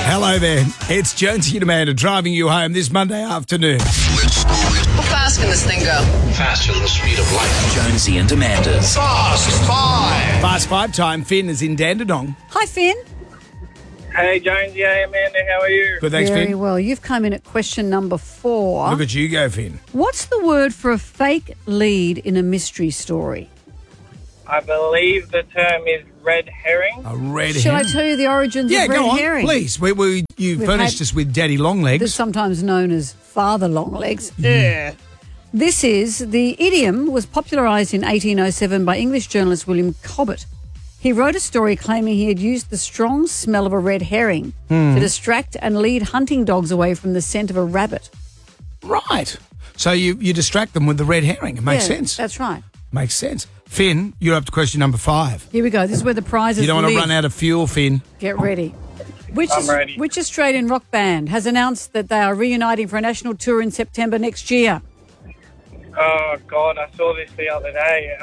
Hello there. It's Jonesy and Amanda driving you home this Monday afternoon. How fast can this thing go? Faster than the speed of light. Jonesy and Amanda's Fast Five. Fast five time. Finn is in Dandenong. Hi, Finn. Hey, Jonesy. Hey, Amanda. How are you? Good, thanks, Very Finn. well. You've come in at question number 4. Look at you go, Finn. What's the word for a fake lead in a mystery story? I believe the term is red herring. A red Shall I herring. tell you the origins Yeah, of red go on, herring? please. You We've furnished had- us with Daddy Longlegs. That's sometimes known as father longlegs. This is, the idiom was popularised in 1807 by English journalist William Cobbett. He wrote a story claiming he had used the strong smell of a red herring to distract and lead hunting dogs away from the scent of a rabbit. Right. So you distract them with the red herring. It makes Yeah, sense. That's right. Makes sense. Finn, you're up to question number 5. Here we go. This is where the prizes You don't want to live. run out of fuel, Finn. Get ready. I'm ready. Which Australian rock band has announced that they are reuniting for a national tour in September next year? Oh, God. I saw this the other day.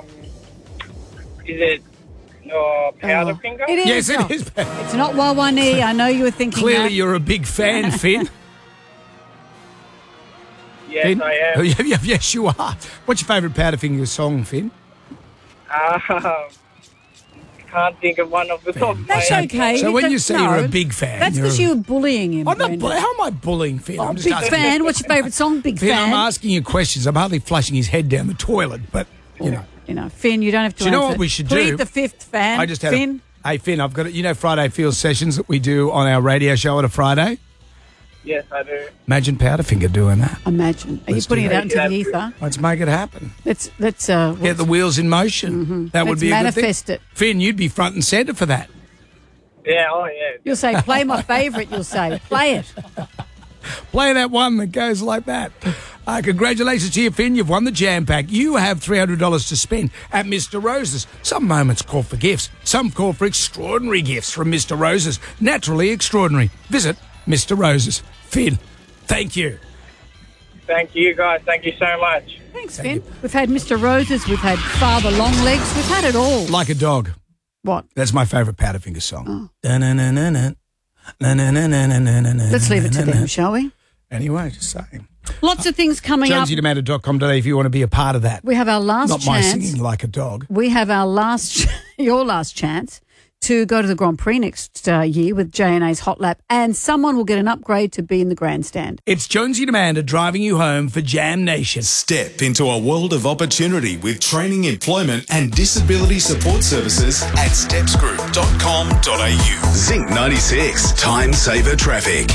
Is it Powderfinger? It is. Yes, it No. is. It's not Wawani. I know you were thinking Clearly, that. you're a big fan, Finn. Yes, Finn? I am. Yes, you are. What's your favourite Powderfinger song, Finn? Can't think of one off the top of my That's head. okay. So when you say you're a big fan, That's because you were bullying him. I'm not. Brendan. How am I bullying Finn? Oh, I'm just big asking. fan. What's your favourite song? Big Finn, fan. I'm asking you questions. I'm hardly flushing his head down the toilet, but you know. You know, Finn, you don't have to. Do you know answer. what we should Plead do? the fifth fan. I just had Finn. Hey Finn, I've got Friday Field sessions that we do on our radio show on a Friday. Yes, I do. Imagine Powderfinger doing that. Imagine. Are you Let's putting do it out that. into the ether? Let's make it happen. Let's Get the wheels in motion. That would Let's be a manifest good thing. it. Finn, you'd be front and centre for that. Yeah, oh, yeah. You'll say, play my favourite, you'll say. Play it. Play that one that goes like that. Congratulations to you, Finn. You've won the Jam Pack. You have $300 to spend at Mr. Rose's. Some moments call for gifts. Some call for extraordinary gifts from Mr. Rose's. Naturally extraordinary. Visit Mr. Rose's. Finn, thank you. Thank you, guys. Thank you so much. Thanks, Finn. We've had Mr. Roses, we've had Father Longlegs, we've had it all. Like a dog. What? That's my favourite Powderfinger song. Let's leave it to them, shall we? Anyway, just saying. Lots of things coming up. JonesyDemanda.com.au if you want to be a part of that. We have our last Not my chance. singing like a dog. We have our your last chance to go to the Grand Prix next year with J&A's Hot Lap, and someone will get an upgrade to be in the grandstand. It's Jonesy and Amanda driving you home for Jam Nation. Step into a world of opportunity with training, employment and disability support services at stepsgroup.com.au. Zinc 96, Time Saver Traffic.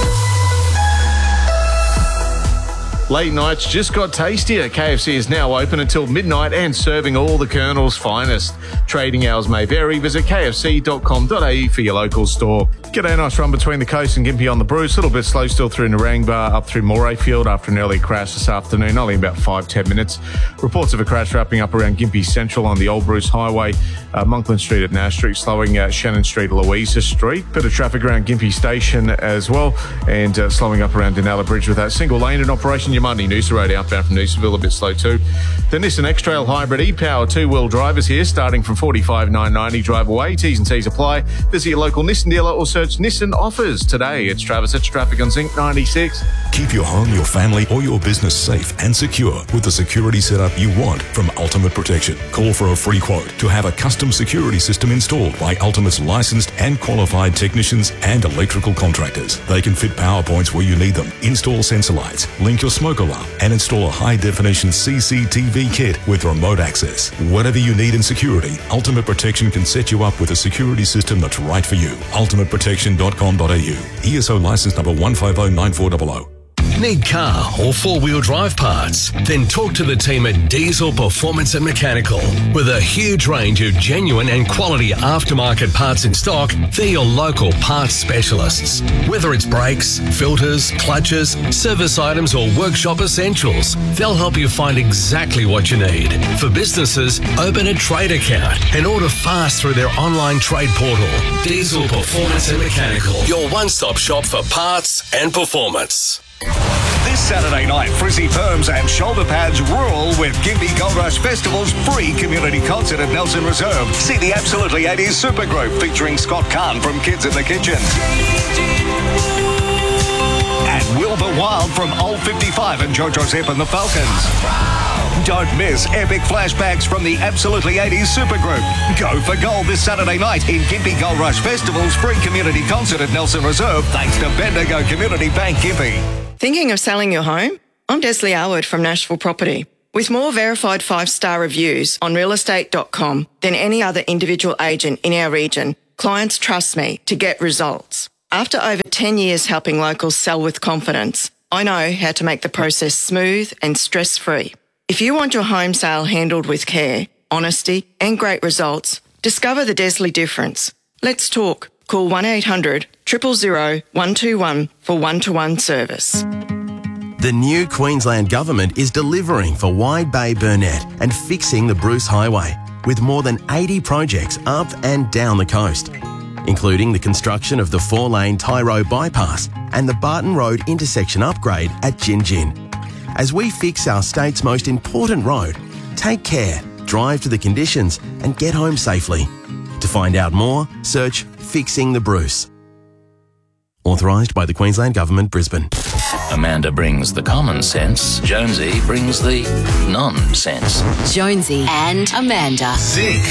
Late nights just got tastier. KFC is now open until midnight and serving all the Colonel's finest. Trading hours may vary. Visit kfc.com.au for your local store. G'day, nice run between the coast and Gympie on the Bruce. A little bit slow still through Narangba, up through Morayfield after an early crash this afternoon, only about 5-10 minutes. Reports of a crash wrapping up around Gympie Central on the Old Bruce Highway, Monkland Street at Nash Street, slowing Shannon Street, Louisa Street. Bit of traffic around Gympie Station as well, and slowing up around Denella Bridge with that single lane in operation. Your Monday Noosa Road outbound from Noosaville, a bit slow too. The Nissan X-Trail Hybrid e-Power 2-wheel drivers here, starting from $45,990 drive away. T's and C's apply. Visit your local Nissan dealer or search Nissan offers today. It's Travis. It's traffic on Zinc 96. Keep your home, your family or your business safe and secure with the security setup you want from Ultimate Protection. Call for a free quote to have a custom security system installed by Ultimate's licensed and qualified technicians and electrical contractors. They can fit power points where you need them, install sensor lights, link your smoke alarm and install a high-definition CCTV kit with remote access. Whatever you need in security, Ultimate Protection can set you up with a security system that's right for you. UltimateProtection.com.au. ESO license number 1509400. Need car or four-wheel drive parts? Then talk to the team at Diesel Performance and Mechanical. With a huge range of genuine and quality aftermarket parts in stock, they're your local parts specialists. Whether it's brakes, filters, clutches, service items or workshop essentials, they'll help you find exactly what you need. For businesses, open a trade account and order fast through their online trade portal. Diesel Performance and Mechanical, your one-stop shop for parts and performance. This Saturday night, frizzy perms and shoulder pads rule with Gympie Gold Rush Festival's free community concert at Nelson Reserve. See the Absolutely 80s Supergroup featuring Scott Kahn from Kids in the Kitchen. And Wilbur Wild from Old 55 and Jojo Zep and the Falcons. Don't miss epic flashbacks from the Absolutely 80s Supergroup. Go for gold this Saturday night in Gympie Gold Rush Festival's free community concert at Nelson Reserve thanks to Bendigo Community Bank Gympie. Thinking of selling your home? I'm Desley Alwood from Nashville Property. With more verified 5-star reviews on realestate.com than any other individual agent in our region, clients trust me to get results. After over 10 years helping locals sell with confidence, I know how to make the process smooth and stress-free. If you want your home sale handled with care, honesty and great results, discover the Desley difference. Let's talk. Call 1-800 000 121 for one-to-one service. The new Queensland Government is delivering for Wide Bay Burnett and fixing the Bruce Highway with more than 80 projects up and down the coast, including the construction of the 4-lane Tyro bypass and the Barton Road intersection upgrade at Gin Gin. As we fix our state's most important road, take care, drive to the conditions and get home safely. To find out more, search Fixing the Bruce. Authorised by the Queensland Government, Brisbane. Amanda brings the common sense. Jonesy brings the nonsense. Jonesy and Amanda. Zinc.